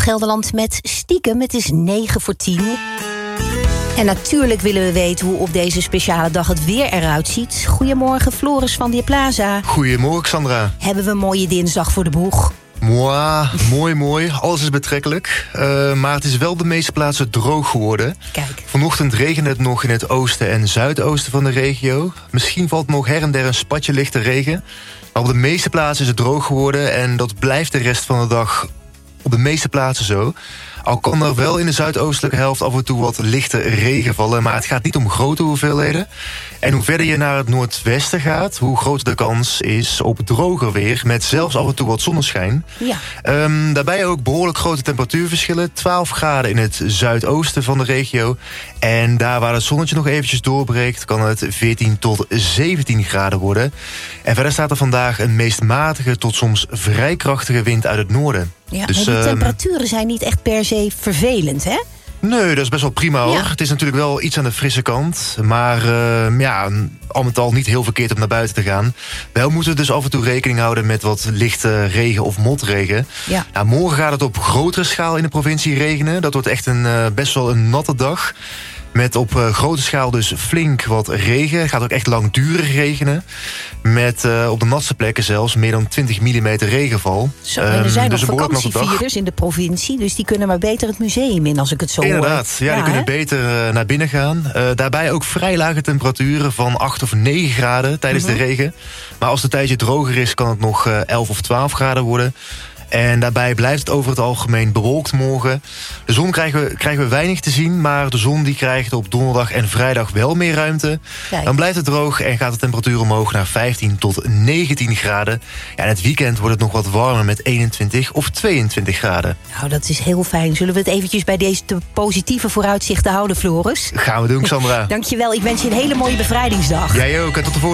Gelderland met Stiekem. Het is 9 voor 10. En natuurlijk willen we weten hoe op deze speciale dag het weer eruit ziet. Goedemorgen, Floris van die Plaza. Goedemorgen, Sandra. Hebben we een mooie dinsdag voor de boeg? Mooi. Alles is betrekkelijk. Maar het is wel op de meeste plaatsen droog geworden. Kijk. Vanochtend regende het nog in het oosten en zuidoosten van de regio. Misschien valt nog her en der een spatje lichte regen. Maar op de meeste plaatsen is het droog geworden. En dat blijft de rest van de dag op de meeste plaatsen zo. Al kan er wel in de zuidoostelijke helft af en toe wat lichte regen vallen. Maar het gaat niet om grote hoeveelheden. En hoe verder je naar het noordwesten gaat, hoe groter de kans is op droger weer. Met zelfs af en toe wat zonneschijn. Ja. Daarbij ook behoorlijk grote temperatuurverschillen. 12 graden in het zuidoosten van de regio. En daar waar het zonnetje nog eventjes doorbreekt, kan het 14 tot 17 graden worden. En verder staat er vandaag een meest matige tot soms vrij krachtige wind uit het noorden. Ja, dus, maar die temperaturen zijn niet echt per se vervelend, hè? Nee, dat is best wel prima hoor. Ja. Het is natuurlijk wel iets aan de frisse kant. Maar al met al niet heel verkeerd om naar buiten te gaan. Wel moeten we dus af en toe rekening houden met wat lichte regen of motregen. Ja. Nou, morgen gaat het op grotere schaal in de provincie regenen. Dat wordt echt best wel een natte dag. Met op grote schaal dus flink wat regen. Het gaat ook echt langdurig regenen. Met op de natste plekken zelfs meer dan 20 mm regenval. Zo, en er zijn dus nog een behoorlijk natte dag. vakantievierders in de provincie. Dus die kunnen maar beter het museum in, als ik het zo hoor. Inderdaad, ja, die kunnen hè? beter naar binnen gaan. Daarbij ook vrij lage temperaturen van 8 of 9 graden tijdens de regen. Maar als het tijdje droger is, kan het nog 11 of 12 graden worden. En daarbij blijft het over het algemeen bewolkt morgen. De zon krijgen we weinig te zien, maar de zon die krijgt op donderdag en vrijdag wel meer ruimte. Kijk. Dan blijft het droog en gaat de temperatuur omhoog naar 15 tot 19 graden. Ja, en het weekend wordt het nog wat warmer met 21 of 22 graden. Nou, dat is heel fijn. Zullen we het eventjes bij deze positieve vooruitzichten houden, Floris? Gaan we doen, Sandra. Dankjewel, ik wens je een hele mooie bevrijdingsdag. Jij ook, en tot de volgende.